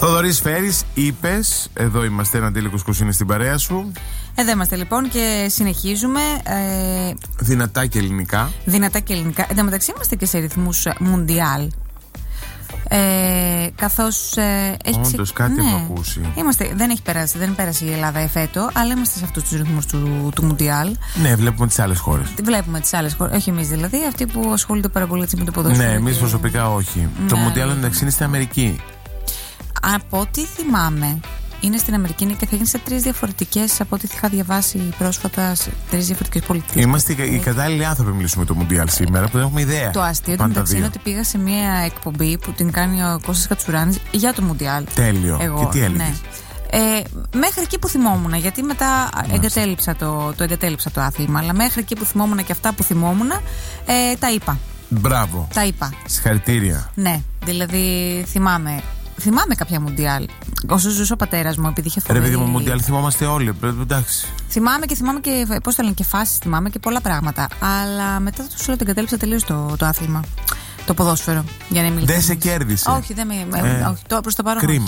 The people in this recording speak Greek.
Θοδωρής Φέρης, είπες. Εδώ είμαστε, ένα Αντίλη Κουσκουσίνη στην παρέα σου. Εδώ είμαστε λοιπόν και συνεχίζουμε. Δυνατά και ελληνικά. Δυνατά και ελληνικά. Εν τω μεταξύ είμαστε και σε ρυθμούς μουντιάλ. Καθώς όντως κάτι έχω ακούσει. Δεν πέρασε η Ελλάδα εφέτο, αλλά είμαστε σε αυτούς τους ρυθμούς του Μουντιάλ. Ναι, βλέπουμε τις άλλες χώρες. Βλέπουμε τις άλλες χώρες, όχι εμείς δηλαδή, αυτοί που ασχολούνται πάρα πολύ με το ποδόσφαιρο. Ναι, εμείς προσωπικά όχι. Ναι. Το Μουντιάλ εντάξει είναι στην Αμερική. Από ό,τι θυμάμαι, είναι στην Αμερική και θα γίνει σε 3 διαφορετικές, από ό,τι είχα διαβάσει πρόσφατα, σε 3 διαφορετικές πολιτείες. Είμαστε οι κατάλληλοι άνθρωποι να μιλήσουμε το Μουντιάλ σήμερα, που δεν έχουμε ιδέα. Το αστείο του μεταξύ είναι ότι πήγα σε μια εκπομπή που την κάνει ο Κώστας Κατσουράνης για το Μουντιάλ. Τέλειο. Και τι έλεγες? Ναι. Μέχρι εκεί που θυμόμουν, γιατί μετά εγκατέλειψα το άθλημα, αλλά μέχρι εκεί που θυμόμουν και αυτά που θυμόμουν, τα είπα. Μπράβο. Τα είπα. Συγχαρητήρια. Ναι, δηλαδή θυμάμαι κάποια Μουντιάλ. Όσο ζούσε ο πατέρας μου, επειδή είχε φοβερή. Ρε παιδί μου, Μουντιάλ θυμόμαστε όλοι. Εντάξει. Θυμάμαι και πώς τα λένε, και φάσεις θυμάμαι και πολλά πράγματα. Αλλά μετά το σου λέω, το εγκατέλειψα τελείως το άθλημα. Το ποδόσφαιρο. Για να δεν σε κέρδισε. Όχι, προς το παρόν.